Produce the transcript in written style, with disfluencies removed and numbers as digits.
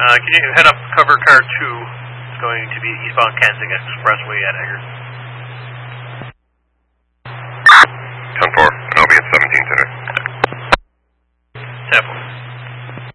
Can you head up cover car 2? It's going to be eastbound Kansas Expressway at Eggers.